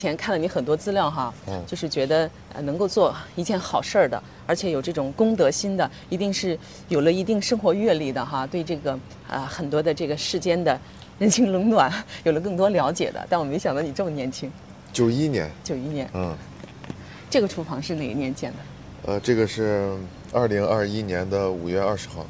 前看了你很多资料哈，就是觉得能够做一件好事儿的，而且有这种公德心的，一定是有了一定生活阅历的哈，对这个很多的这个世间的人情冷暖有了更多了解的。但我没想到你这么年轻。 91年。 91年。这个厨房是哪一年建的？ 这个是2021年的5月20号。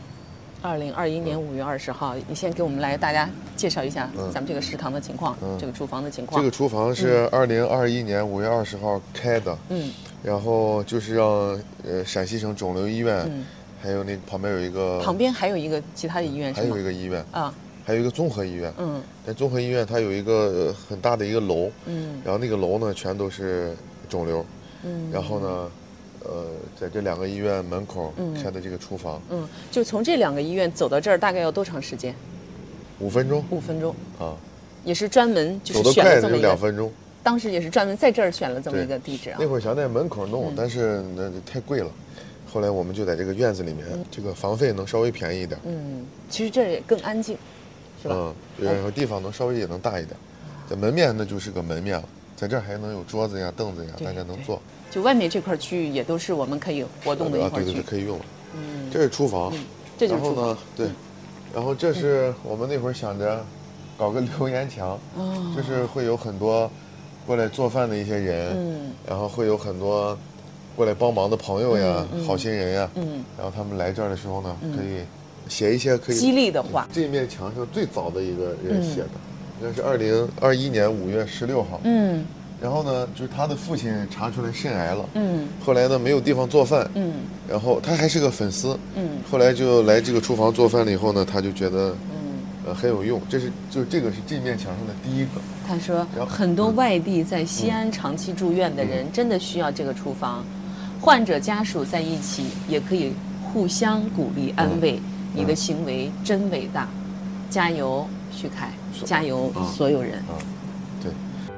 2021年5月20号，你先给我们来大家介绍一下咱们这个食堂的情况，这个厨房的情况。 这个厨房是2021年5月20号开的，然后就是让陕西省肿瘤医院，还有那旁边有一个， 旁边还有一个其他的医院是吗？ 还有一个医院啊， 还有一个综合医院，但综合医院它有一个很大的一个楼，然后那个楼呢全都是肿瘤，然后呢。在这2个医院门口开的这个厨房， 就从这2个医院走到这儿大概要多长时间 ？5分钟。 5分钟啊， 也是专门就是走得快就选了这么一个 2分钟。 当时也是专门在这儿选了这么一个地址啊。 那会儿想在门口弄，但是那太贵了，后来我们就在这个院子里面，这个房费能稍微便宜一点。 其实这儿也更安静，是吧？ 然后地方能稍微也能大一点，在门面那就是个门面了，在这儿还能有桌子呀、凳子呀，大家能坐。 就外面这块区域也都是我们可以活动的一块区域。 对，可以用了。这是厨房， 这就是厨房。 然后呢，对，然后这是我们那会儿想着搞个留言墙，就是会有很多过来做饭的一些人，然后会有很多过来帮忙的朋友呀、好心人呀，然后他们来这儿的时候呢，可以写一些可以激励的话。 这面墙上最早的一个人写的，应该是2021年5月16号。然后呢，就是他的父亲查出来肾癌了，后来呢没有地方做饭，然后他还是个粉丝，后来就来这个厨房做饭了以后呢，他就觉得，很有用。这个是这面墙上的第一个。 他说，很多外地在西安长期住院的人真的需要这个厨房，患者家属在一起也可以互相鼓励安慰。你的行为真伟大，加油，徐凯，加油，所有人。 对。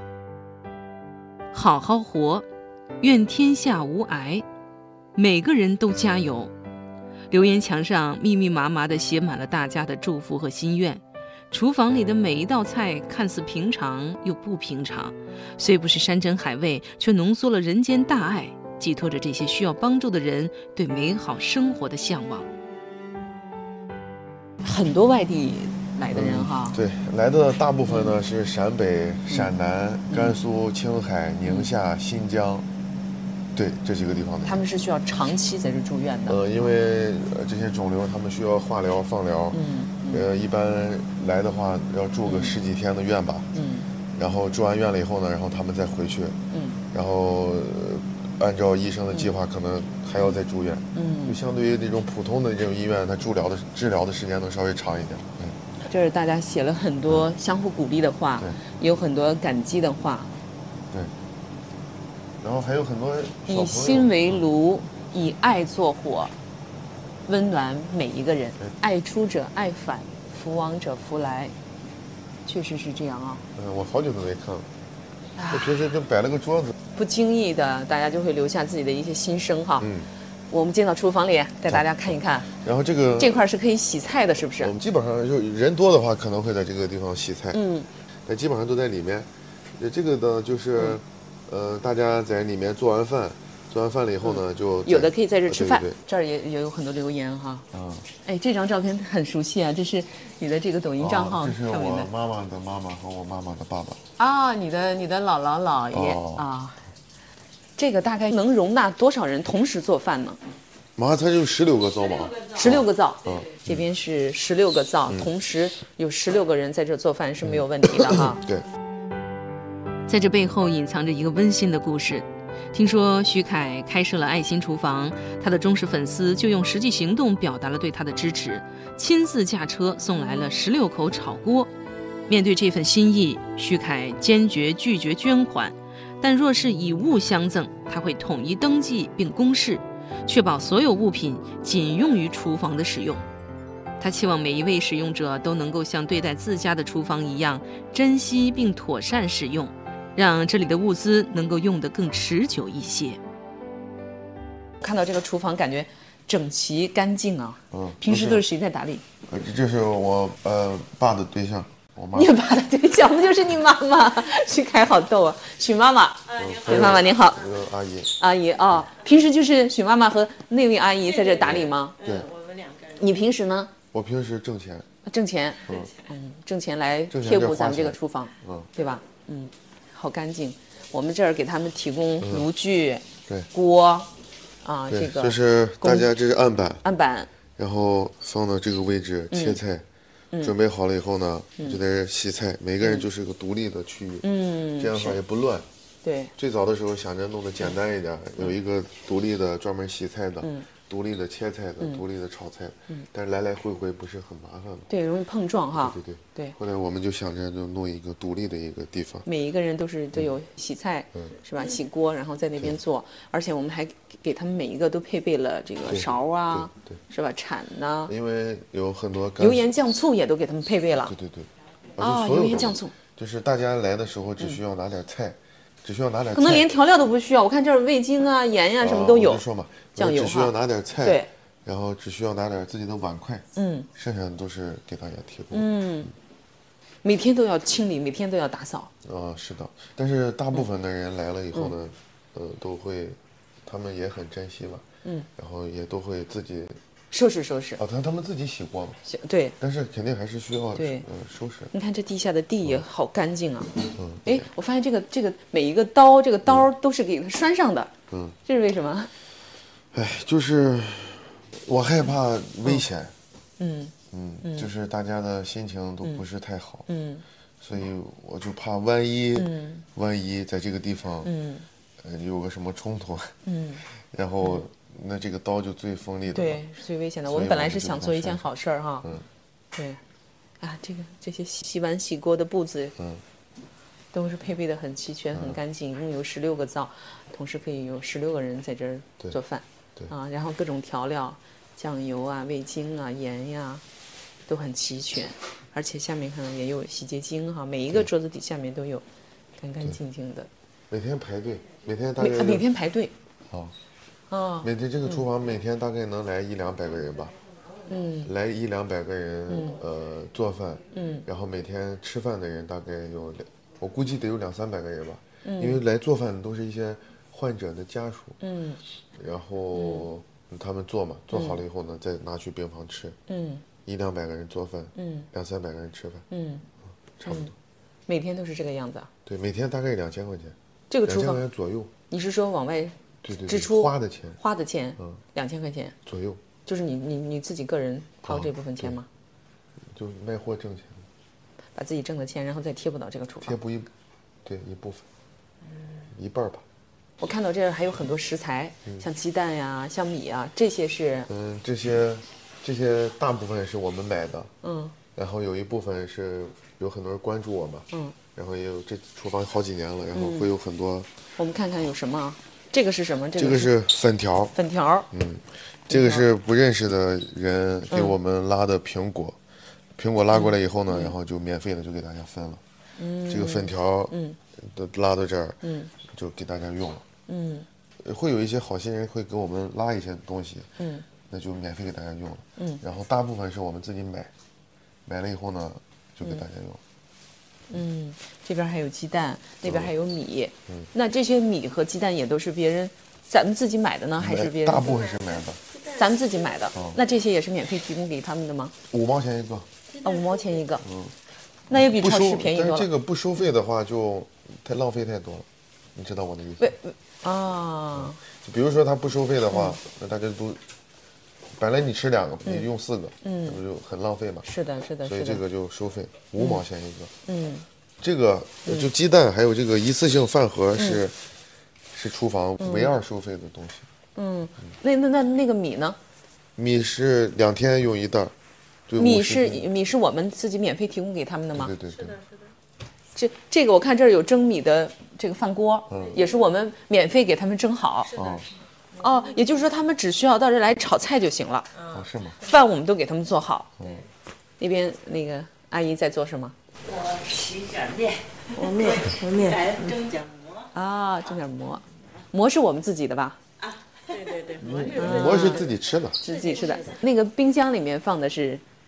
好好活，愿天下无癌，每个人都加油。留言墙上密密麻麻地写满了大家的祝福和心愿。厨房里的每一道菜看似平常又不平常，虽不是山珍海味，却浓缩了人间大爱，寄托着这些需要帮助的人对美好生活的向往。 很多外地来的人哈， 对，来的大部分呢是陕北、陕南、甘肃、青海、宁夏、新疆，对这几个地方的。 他们是需要长期在这住院的。 因为这些肿瘤他们需要化疗、放疗，一般来的话要住个10几天的院吧，然后住完院了以后呢，然后他们再回去，然后按照医生的计划，可能还要再住院，就相对于那种普通的这种医院，它治疗的时间能稍微长一点。 这是大家写了很多相互鼓励的话，也有很多感激的话。 对。然后还有很多以心为炉，以爱作火，温暖每一个人。爱出者爱返，福往者福来。确实是这样啊。 我好久都没看了。我平时就摆了个桌子。 不经意的，大家就会留下自己的一些心声哈。我们进到厨房里，带大家看一看。 然后这块是可以洗菜的，是不是？ 我们基本上就人多的话，可能会在这个地方洗菜。但基本上都在里面。这个呢，就是，大家在里面做完饭了以后呢，就有的可以在这吃饭。这儿也有很多留言哈。哎，这张照片很熟悉啊，这是你的这个抖音账号这是我妈妈的妈妈和我妈妈的爸爸。 啊，你的姥姥姥爷啊。这个大概能容纳多少人同时做饭呢？ 它就16个灶嘛。 16个灶。这边是16个灶，同时有16个人在这做饭是没有问题的哈。 对。 在这背后隐藏着一个温馨的故事。听说徐凯开设了爱心厨房，他的忠实粉丝就用实际行动表达了对他的支持，亲自驾车送来了16口炒锅。面对这份心意，徐凯坚决拒绝捐款。但若是以物相赠，他会统一登记并公示，确保所有物品仅用于厨房的使用。他期望每一位使用者都能够像对待自家的厨房一样，珍惜并妥善使用，让这里的物资能够用得更持久一些。 看到这个厨房，感觉整齐干净啊。平时都是谁在打理？ 这是我爸的对象。 我妈。 你爸的对，讲的就是你妈妈。徐凯好逗啊，许妈妈。许妈妈您好。 阿姨。 阿姨哦，平时就是许妈妈和那位阿姨在这打理吗？ 对， 我们两个人。 你平时呢？ 我平时挣钱。 挣钱。挣钱来贴补咱们这个厨房，对吧？好干净。我们这儿给他们提供炉具、 对， 锅，啊，这个就是大家这是案板，然后放到这个位置切菜，准备好了以后呢，就在这洗菜，每个人就是个独立的区域，这样的话也不乱。 对， 最早的时候想着弄得简单一点，有一个独立的专门洗菜的，独立的切菜的，独立的炒菜，但是来来回回不是很麻烦吗？ 对，容易碰撞哈。 对。后来我们就想着就弄一个独立的一个地方， 每一个人都有洗菜，是吧？洗锅，然后在那边做，而且我们还给他们每一个都配备了这个勺啊，是吧？铲呐， 因为有很多油盐酱醋也都给他们配备了。 对。 啊，油盐酱醋， 就是大家来的时候只需要拿点菜。只需要拿点菜， 可能连调料都不需要。我看这儿味精啊、盐呀、什么都有。 我就说嘛， 酱油只需要拿点菜， 对， 然后只需要拿点自己的碗筷，剩下的都是给大家提供。 每天都要清理，每天都要打扫。 是的，但是大部分的人来了以后呢，都会，他们也很珍惜吧，然后也都会自己收拾。 他们自己洗过嘛？ 对。 但是肯定还是需要收拾。 你看这地下的地也好干净啊。哎，我发现这个每一个刀，这个刀都是给它拴上的。这是为什么？ 哎，就是我害怕危险。就是大家的心情都不是太好。所以我就怕万一在这个地方，有个什么冲突，然后那这个刀就最锋利的， 对，是最危险的。我们本来是想做一件好事儿哈，对，啊，这些洗碗洗锅的布子，都是配备的很齐全、很干净，一共有16个灶，同时可以有16个人在这儿做饭，啊，然后各种调料，酱油啊、味精啊、盐呀，都很齐全，而且下面可能也有洗洁精哈，每一个桌子底下面都有，干干净净的。 每天排队，每天排队。 每天这个厨房每天大概能来100-200个人吧，来100-200个人，做饭，然后每天吃饭的人大概我估计得有200-300个人吧，因为来做饭的都是一些患者的家属，然后他们做嘛，做好了以后呢，再拿去病房吃，100-200个人做饭，200-300个人吃饭，差不多， 每天都是这个样子啊？ 对，每天大概2000块钱， 这个厨房 2000块钱左右。 你是说往外？ 对， 支出花的钱 ，2000块钱左右， 就是你自己个人掏这部分钱吗？ 就卖货挣钱， 把自己挣的钱，然后再贴补到这个厨房。 贴补一部分，一半吧。 我看到这儿还有很多食材，像鸡蛋呀、像米啊，这些是这些大部分是我们买的，然后有一部分是有很多人关注我嘛，然后也有这厨房好几年了，然后会有很多。 我们看看有什么。这个是什么？ 这个是粉条。这个是不认识的人给我们拉的苹果，苹果拉过来以后呢，然后就免费的就给大家分了。这个粉条都拉到这儿，就给大家用了。会有一些好心人会给我们拉一些东西，那就免费给大家用了。然后大部分是我们自己买了以后呢，就给大家用。 这边还有鸡蛋，那边还有米。那这些米和鸡蛋也都是咱们自己买的呢，还是别人？ 大部分是买的。 咱们自己买的。那这些也是免费提供给他们的吗 ？5毛钱一个。 5毛钱一个。那也比超市便宜多了。 但是这个不收费的话，就太浪费太多了。你知道我的意思？就比如说他不收费的话，那大家都。本来你吃2个，你用4个，那不就很浪费嘛？ 是的。 所以这个就收费，5毛钱一个。这个就鸡蛋还有这个一次性饭盒是厨房唯2收费的东西。 那个米呢？ 米是2天用1袋。 米是我们自己免费提供给他们的吗？ 对。 这个我看这儿有蒸米的这个饭锅，也是我们免费给他们蒸好。也就是说他们只需要到这儿来炒菜就行了。 是吗？ 饭我们都给他们做好。那边那个阿姨在做什么？ 我洗点面。 面。 蒸点馍。 蒸点馍。馍是我们自己的吧？ 对。 馍是自己吃的。 自己吃的。那个冰箱里面放的是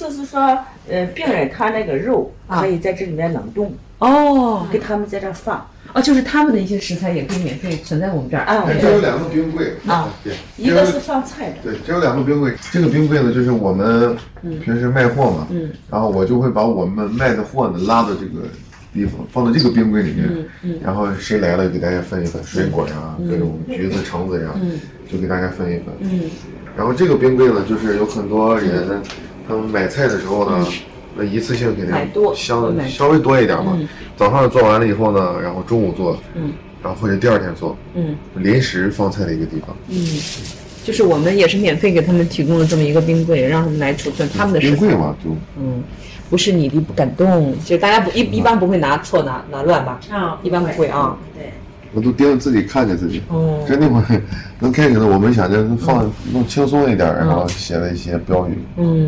就是说，病人他那个肉可以在这里面冷冻， 哦给他们在这放。 哦，就是他们的一些食材也可以免费存在我们这儿啊， 这有2个冰柜啊， 对， 一个是放菜的。 对，这有2个冰柜。这个冰柜呢，就是我们平时卖货嘛，然后我就会把我们卖的货呢拉到这个地方，放到这个冰柜里面，然后谁来了给大家分一份水果呀，各种橘子、橙子呀，就给大家分一份。然后这个冰柜呢，就是有很多人他们买菜的时候呢，一次性给他稍微多一点嘛。早上做完了以后呢，然后中午做，然后或者第2天做，临时放菜的一个地方。 就是我们也是免费给他们提供了这么一个冰柜，让他们来储存他们的食材。 冰柜嘛，就不是你的不敢动，就大家一般不会拿错拿乱吧？一般不会啊。 对。 我都盯着自己看着自己。这那会儿刚开始呢，我们想着弄轻松一点，然后写了一些标语。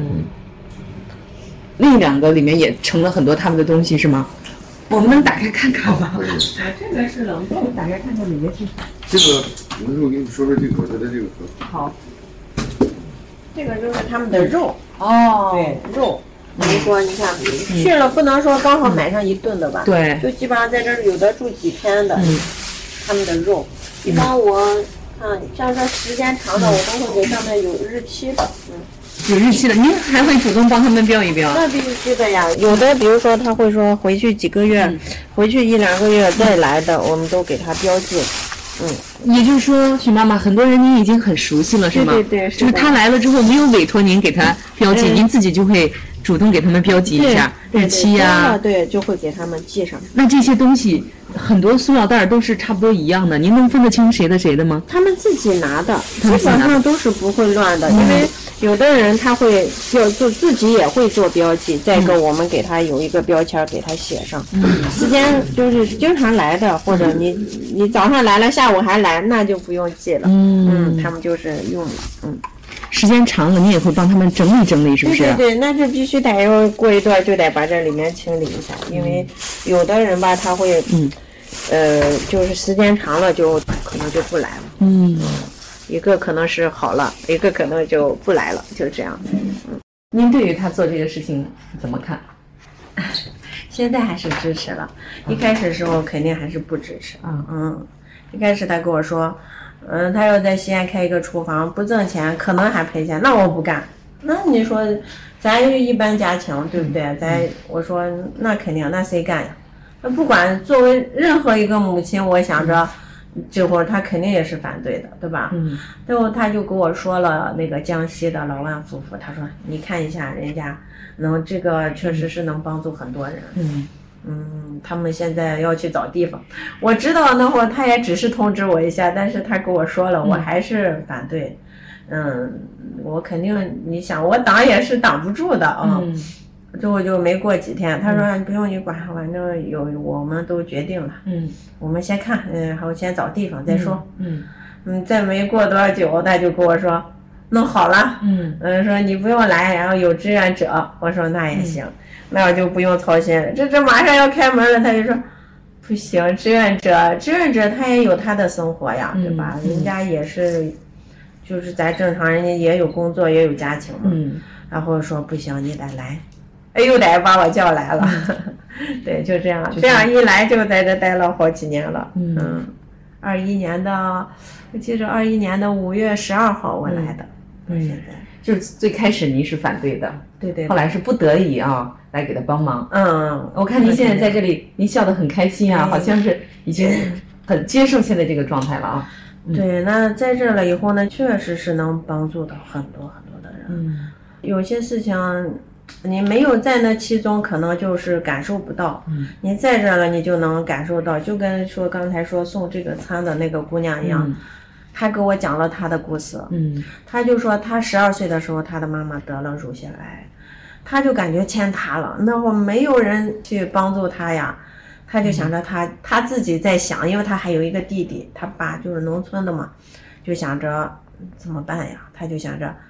另2个里面也盛了很多他们的东西是吗？我们能打开看看吗？ 可以。 这个是冷冻， 打开看看里面是。 这个，我跟你说这个，就在这个盒。 好。 这个就是他们的肉。 对， 肉。比如说，你看去了不能说刚好买上1顿的吧？ 对。 就基本上在这儿有的住几天的，他们的肉。一般我像这时间长的，我都会给上面有日期的。 有日期的，您还会主动帮他们标一标？ 那必须的呀。有的比如说他会说回去几个月，回去1、2个月再来的，我们都给他标记。 也就是说，许妈妈，很多人您已经很熟悉了，是吗？ 对， 就是他来了之后，没有委托您给他标记，您自己就会主动给他们标记一下日期呀。 对，就会给他们记上。 那这些东西，很多塑料袋都是差不多一样的，您能分得清谁的谁的吗？ 他们自己拿的，基本上都是不会乱的，因为有的人他会就自己也会做标记，再一个我们给他有一个标签给他写上。时间就是经常来的，或者你早上来了，下午还来，那就不用记了。他们就是用了。 时间长了，你也会帮他们整理整理，是不是？ 对，那就必须得要过一段就得把这里面清理一下，因为有的人吧他会就是时间长了就可能就不来了。一个可能是好了，一个可能就不来了，就这样子。 您对于他做这个事情怎么看？ 现在还是支持了，一开始的时候肯定还是不支持。一开始他跟我说，他要在西安开一个厨房，不挣钱，可能还赔钱，那我不干。那你说，咱一般家庭，对不对？我说那肯定，那谁干呀？那不管作为任何一个母亲，我想着。这会儿他肯定也是反对的，对吧？最后他就跟我说了那个江西的老万夫妇，他说你看一下人家这个确实是能帮助很多人。他们现在要去找地方，我知道那会儿他也只是通知我一下，但是他跟我说了，我还是反对。我肯定，你想我挡也是挡不住的啊。最后就没过几天，他说不用你管，反正我们都决定了。我们先看，还有先找地方再说。再没过多久，他就跟我说弄好了。说你不用来，然后有志愿者。我说那也行，那我就不用操心了。这马上要开门了，他就说不行，志愿者他也有他的生活呀，对吧？人家也是，就是咱正常人家也有工作，也有家庭嘛。然后说不行，你得来。又得把我叫来了。对，就这样一来就在这待了好几年了。21年的，我记着21年的5月12号我来的，到现在。 就是最开始您是反对的， 对， 后来是不得已来给他帮忙。我看您现在在这里，您笑得很开心啊，好像是已经很接受现在这个状态了啊。 对，那在这了以后呢，确实是能帮助到很多很多的人。有些事情。你没有在那其中，可能就是感受不到。你在这了，你就能感受到。就跟刚才说送这个餐的那个姑娘一样，她给我讲了她的故事。她就说她12岁的时候，她的妈妈得了乳腺癌，她就感觉天塌了。那会儿没有人去帮助她呀，她就想着她自己在想，因为她还有一个弟弟，她爸就是农村的嘛，就想着怎么办呀？她就想着。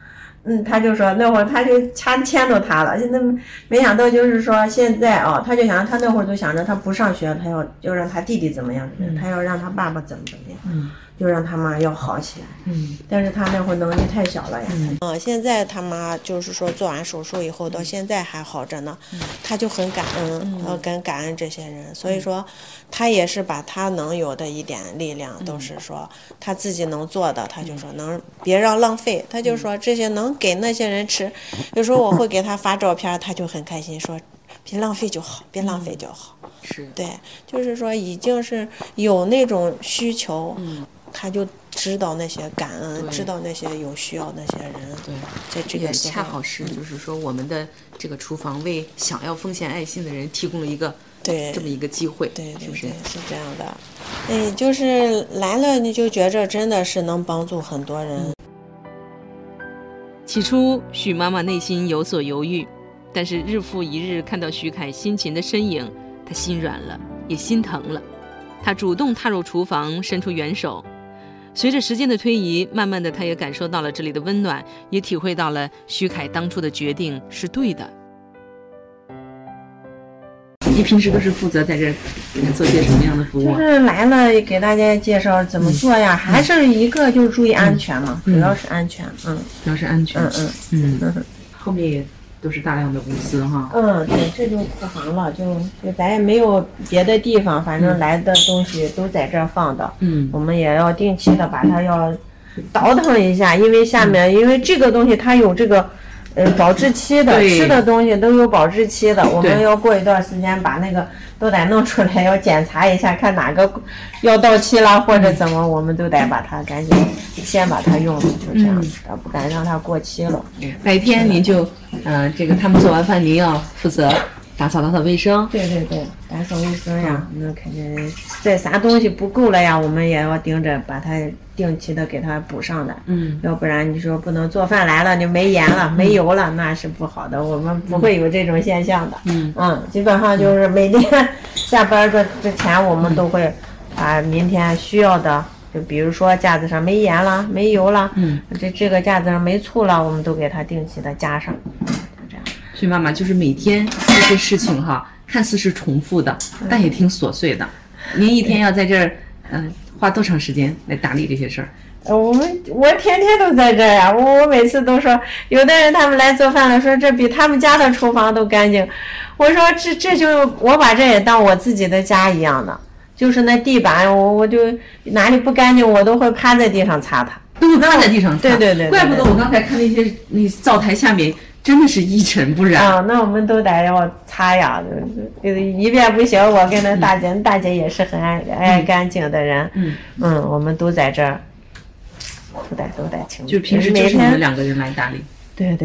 他就说那会儿他就钱都塌了，现在没想到就是说现在他就想他那会儿就想着他不上学，他要让他弟弟怎么样，他要让他爸爸怎么样，就让他妈要好起来。但是他那会儿能力太小了呀。现在他妈就是说做完手术以后到现在还好着呢，他就很感恩，感恩这些人，所以说他也是把他能有的一点力量，都是说他自己能做的，他就说能别让浪费，他就说这些能给那些人吃，有时候我会给他发照片，他就很开心，说别浪费就好，别浪费就好。 是对，就是说已经是有那种需求，他就知道那些感恩，知道那些有需要那些人。 对， 在这个也恰好是就是说我们的这个厨房为想要奉献爱心的人提供了一个这么一个机会， 对， 是不是？ 是这样的。就是来了你就觉着真的是能帮助很多人。 起初许妈妈内心有所犹豫，但是日复一日看到徐凯辛勤的身影，她心软了，也心疼了。她主动踏入厨房，伸出援手。随着时间的推移，慢慢的她也感受到了这里的温暖，也体会到了徐凯当初的决定是对的。你平时都是负责在这做些什么样的服务？ 就是来了给大家介绍怎么做呀，还是一个就是注意安全嘛，主要是安全。 主要是安全。后面也都是大量的物资哈。 对，这就库房了，就咱也没有别的地方，反正来的东西都在这儿放的。我们也要定期的把它要倒腾一下，因为下面因为这个东西它有这个保质期的，吃的东西都有保质期的，我们要过一段时间把那个都得弄出来，要检查一下，看哪个要到期了或者怎么，我们都得把它赶紧先把它用了，就这样，不敢让它过期了。 白天您就这个他们做完饭，您要负责打扫卫生。 对，打扫卫生呀，那肯定再啥东西不够了呀，我们也要盯着把它定期的给它补上的。要不然你说不能做饭来了就没盐了、没油了，那是不好的，我们不会有这种现象的。基本上就是每天下班之前，我们都会把明天需要的，就比如说架子上没盐了、没油了，这个架子上没醋了，我们都给它定期的加上。 所以妈妈就是每天这些事情哈，看似是重复的，但也挺琐碎的。您一天要在这儿花多长时间来打理这些事儿？ 我天天都在这儿呀，我每次都说，有的人他们来做饭了，说这比他们家的厨房都干净。我说这就我把这也当我自己的家一样的，就是那地板我就哪里不干净，我都会趴在地上擦它。 都会趴在地上擦。 对， 怪不得我刚才看那灶台下面真的是一尘不染。 那我们都得要擦呀，一遍不行，我跟那大姐也是很爱干净的人。我们都在这儿，都得清。 就平时就是你们2个人来打理。 对。